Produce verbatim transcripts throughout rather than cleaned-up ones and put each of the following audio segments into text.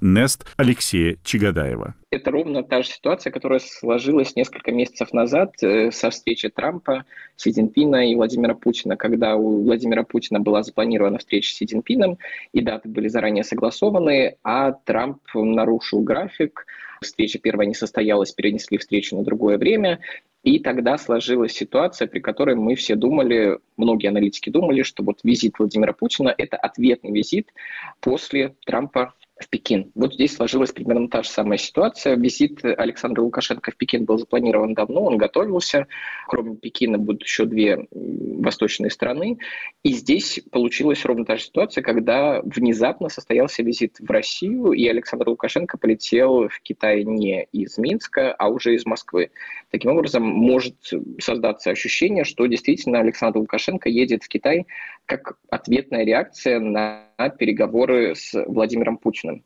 Нест Алексея Чагадаева. Это ровно та же ситуация, которая сложилась несколько месяцев назад со встречи Трампа, Си Цзиньпина и Владимира Путина, когда у Владимира Путина была запланирована встреча с Си Цзиньпином, и даты были заранее согласованы, а Трамп нарушил график, встреча первая не состоялась, перенесли встречу на другое время, и тогда сложилась ситуация, при которой мы все думали, многие аналитики думали, что вот визит Владимира Путина – это ответный визит после Трампа в Пекин. Вот здесь сложилась примерно та же самая ситуация. Визит Александра Лукашенко в Пекин был запланирован давно, он готовился. Кроме Пекина будут еще две восточные страны. И здесь получилась ровно та же ситуация, когда внезапно состоялся визит в Россию, и Александр Лукашенко полетел в Китай не из Минска, а уже из Москвы. Таким образом, может создаться ощущение, что действительно Александр Лукашенко едет в Китай как ответная реакция на переговоры с Владимиром Путиным.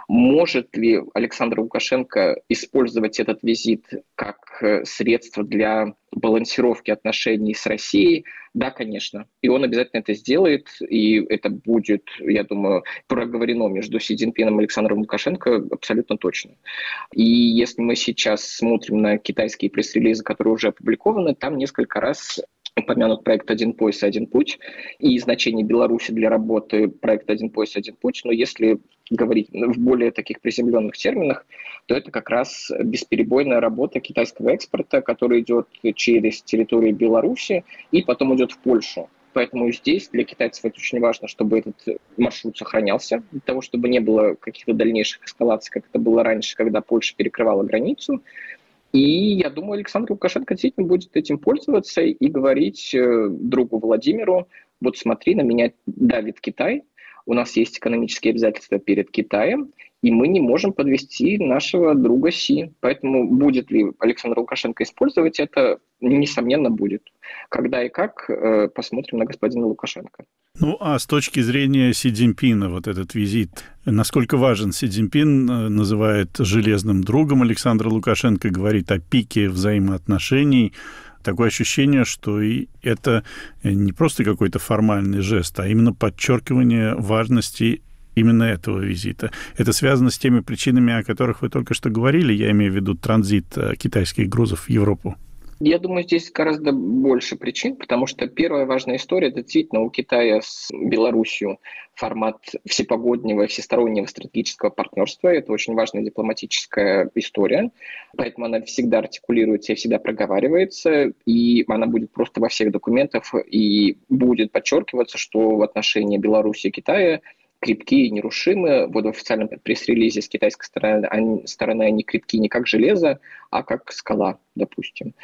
Может ли Александр Лукашенко использовать этот визит как средство для балансировки отношений с Россией? Да, конечно. И он обязательно это сделает, и это будет, я думаю, проговорено между Си Цзиньпином и Александром Лукашенко абсолютно точно. И если мы сейчас смотрим на китайские пресс-релизы, которые уже опубликованы, там несколько раз упомянут проект «Один пояс, один путь» и значение Беларуси для работы проекта «Один пояс, один путь». Но если говорить в более таких приземленных терминах, то это как раз бесперебойная работа китайского экспорта, который идет через территорию Беларуси и потом идет в Польшу. Поэтому здесь для китайцев это очень важно, чтобы этот маршрут сохранялся, для того, чтобы не было каких-то дальнейших эскалаций, как это было раньше, когда Польша перекрывала границу. И я думаю, Александр Лукашенко действительно будет этим пользоваться и говорить другу Владимиру: вот смотри, на меня давит Китай, у нас есть экономические обязательства перед Китаем, и мы не можем подвести нашего друга Си. Поэтому будет ли Александр Лукашенко использовать это? Несомненно, будет. Когда и как, посмотрим на господина Лукашенко. Ну, а с точки зрения Си Цзиньпина, вот этот визит, насколько важен? Си Цзиньпин называет железным другом Александра Лукашенко, говорит о пике взаимоотношений. Такое ощущение, что и это не просто какой-то формальный жест, а именно подчеркивание важности именно этого визита. Это связано с теми причинами, о которых вы только что говорили, я имею в виду транзит китайских грузов в Европу. Я думаю, здесь гораздо больше причин, потому что первая важная история – это действительно у Китая с Беларусью формат всепогоднего, всестороннего стратегического партнерства. Это очень важная дипломатическая история, поэтому она всегда артикулируется и всегда проговаривается, и она будет просто во всех документах, и будет подчеркиваться, что в отношении Беларуси и Китая крепкие и нерушимые. Вот в официальном пресс-релизе с китайской стороны они, стороны они крепкие не как железо, а как скала, допустим.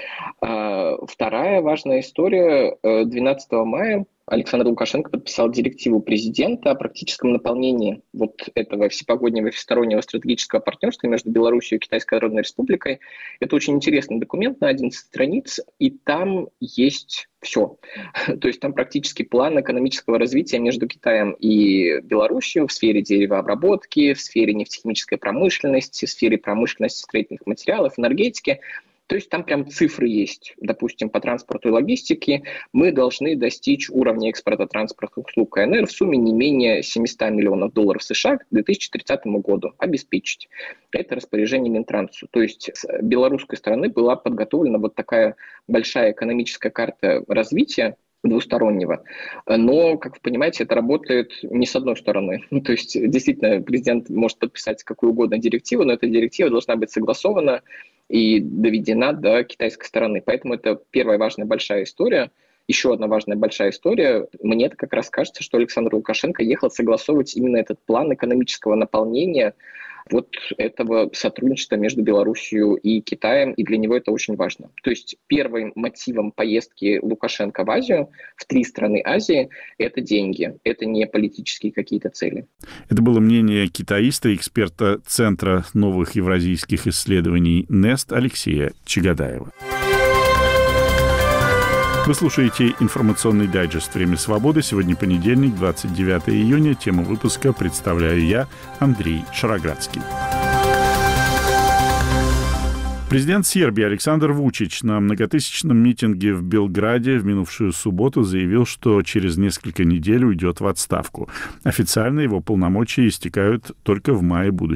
Вторая важная история. двенадцатого мая Александр Лукашенко подписал директиву президента о практическом наполнении вот этого всепогоднего всестороннего стратегического партнерства между Беларусью и Китайской Народной Республикой. Это очень интересный документ на одиннадцать страниц, и там есть все. То есть там практически план экономического развития между Китаем и Беларусью в сфере деревообработки, в сфере нефтехимической промышленности, в сфере промышленности строительных материалов, энергетики. То есть там прям цифры есть. Допустим, по транспорту и логистике мы должны достичь уровня экспорта транспортных услуг КНР в сумме не менее семьсот миллионов долларов США к две тысячи тридцатому году. Обеспечить. Это распоряжение Минтрансу. То есть с белорусской стороны была подготовлена вот такая большая экономическая карта развития двустороннего. Но, как вы понимаете, это работает не с одной стороны. Ну, то есть, действительно, президент может подписать какую угодно директиву, но эта директива должна быть согласована и доведена до китайской стороны. Поэтому это первая важная большая история. Еще одна важная большая история. Мне это как раз кажется, что Александр Лукашенко ехал согласовывать именно этот план экономического наполнения вот этого сотрудничества между Беларусью и Китаем, и для него это очень важно. То есть первым мотивом поездки Лукашенко в Азию, в три страны Азии, это деньги, это не политические какие-то цели. Это было мнение китаиста, эксперта Центра новых евразийских исследований Нест Алексея Чагадаева. Вы слушаете информационный дайджест «Время свободы». Сегодня понедельник, двадцать девятого июня. Тему выпуска представляю я, Андрей Шароградский. Президент Сербии Александр Вучич на многотысячном митинге в Белграде в минувшую субботу заявил, что через несколько недель уйдет в отставку. Официально его полномочия истекают только в мае будущего